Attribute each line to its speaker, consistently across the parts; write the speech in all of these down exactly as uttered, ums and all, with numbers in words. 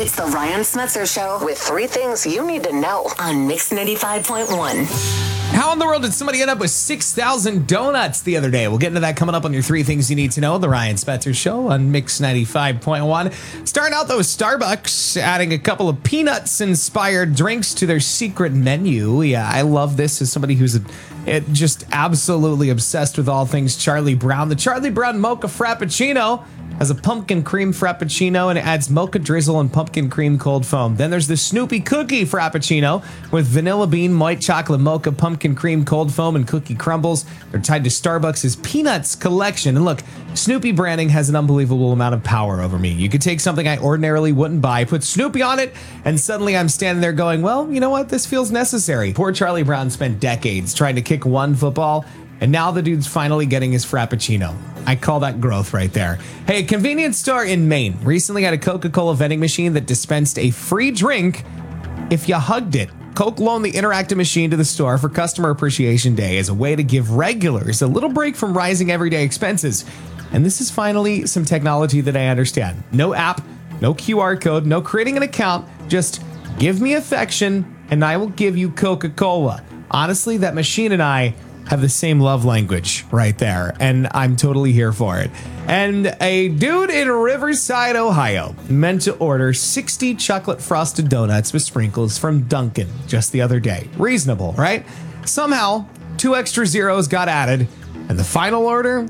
Speaker 1: It's the Ryan Smetzer Show with three things you need to know on Mix ninety-five point one.
Speaker 2: How in the world did somebody end up with six thousand donuts the other day? We'll get into that coming up on your three things you need to know. The Ryan Smetzer Show on Mix ninety-five point one. Starting out, though, with Starbucks adding a couple of peanuts-inspired drinks to their secret menu. Yeah, I love this as somebody who's a, it, just absolutely obsessed with all things Charlie Brown. The Charlie Brown Mocha Frappuccino has a pumpkin cream frappuccino and it adds mocha drizzle and pumpkin cream cold foam. Then there's the Snoopy Cookie Frappuccino with vanilla bean, white chocolate mocha, pumpkin cream cold foam, and cookie crumbles. They're tied to Starbucks' Peanuts collection. And look, Snoopy branding has an unbelievable amount of power over me. You could take something I ordinarily wouldn't buy, put Snoopy on it, and suddenly I'm standing there going, well, you know what? This feels necessary. Poor Charlie Brown spent decades trying to kick one football, and now the dude's finally getting his Frappuccino. I call that growth right there. Hey, a convenience store in Maine recently had a Coca-Cola vending machine that dispensed a free drink if you hugged it. Coke loaned the interactive machine to the store for Customer Appreciation Day as a way to give regulars a little break from rising everyday expenses. And this is finally some technology that I understand. No app, no Q R code, no creating an account. Just give me affection and I will give you Coca-Cola. Honestly, that machine and I have the same love language right there, and I'm totally here for it. And a dude in Riverside, Ohio, meant to order sixty chocolate frosted donuts with sprinkles from Dunkin' just the other day. Reasonable, right? Somehow, two extra zeros got added, and the final order,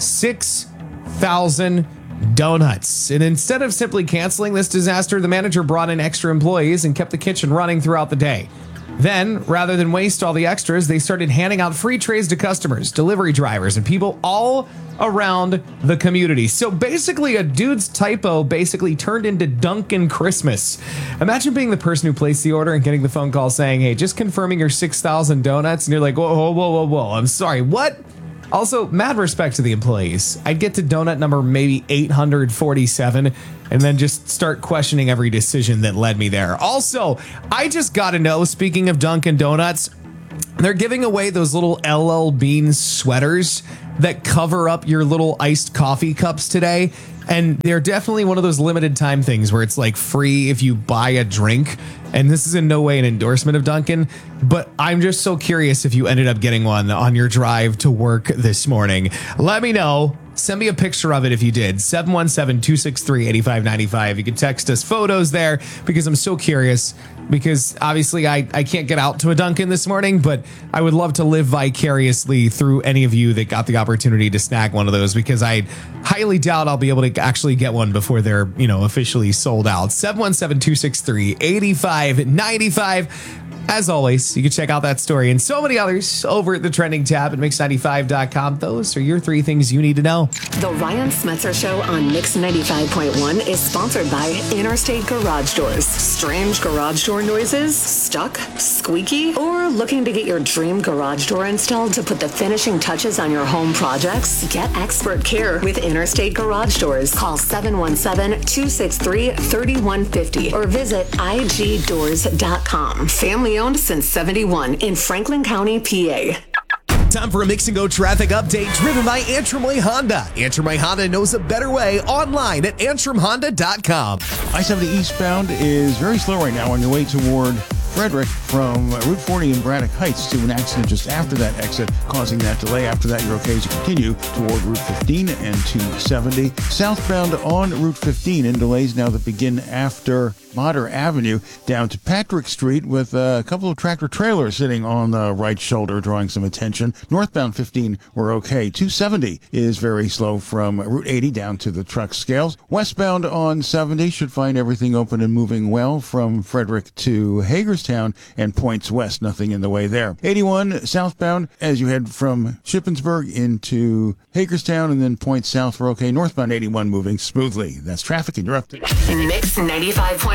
Speaker 2: six thousand donuts. And instead of simply canceling this disaster, the manager brought in extra employees and kept the kitchen running throughout the day. Then, rather than waste all the extras, they started handing out free trays to customers, delivery drivers, and people all around the community. So basically, a dude's typo basically turned into Dunkin' Christmas. Imagine being the person who placed the order and getting the phone call saying, hey, just confirming your six thousand donuts. And you're like, whoa, whoa, whoa, whoa, whoa. I'm sorry, what? Also, mad respect to the employees. I'd get to donut number maybe eight hundred forty-seven and then just start questioning every decision that led me there. Also, I just got to know, speaking of Dunkin' Donuts, they're giving away those little L L Bean sweaters that cover up your little iced coffee cups today. And they're definitely one of those limited time things where it's like free if you buy a drink. And this is in no way an endorsement of Dunkin', but I'm just so curious if you ended up getting one on your drive to work this morning. Let me know. Send me a picture of it if you did. seven one seven, two six three, eight five nine five. You can text us photos there because I'm so curious, because obviously I, I can't get out to a Dunkin' this morning, but I would love to live vicariously through any of you that got the opportunity to snag one of those, because I highly doubt I'll be able to actually get one before they're, you know, officially sold out. seven one seven, two six three, eight five nine five. As always, you can check out that story and so many others over at the trending tab at mix ninety-five dot com. Those are your three things you need to know.
Speaker 1: The Ryan Smetzer Show on Mix ninety-five point one is sponsored by Interstate Garage Doors. Strange garage door noises? Stuck? Squeaky? Or looking to get your dream garage door installed to put the finishing touches on your home projects? Get expert care with Interstate Garage Doors. Call seven one seven, two six three, three one five zero or visit I G doors dot com. Family owned since seventy-one in Franklin County, P A.
Speaker 2: Time for a Mix and Go traffic update driven by Antrim Way Honda. Antrim Way Honda knows a better way online at antrim honda dot com.
Speaker 3: I seventy eastbound is very slow right now on your way toward Frederick from Route forty in Braddock Heights to an accident just after that exit, causing that delay. After that, you're okay to continue toward Route fifteen and two seventy. Southbound on Route fifteen in delays now that begin after Motter Avenue down to Patrick Street with a couple of tractor trailers sitting on the right shoulder drawing some attention. Northbound fifteen, we're okay. two seventy is very slow from Route eighty down to the truck scales. Westbound on seventy should find everything open and moving well from Frederick to Hagerstown and points west. Nothing in the way there. eighty-one southbound as you head from Shippensburg into Hagerstown and then points south, we're okay. Northbound eighty-one moving smoothly. That's traffic and you're up to
Speaker 1: Mix ninety-five point one.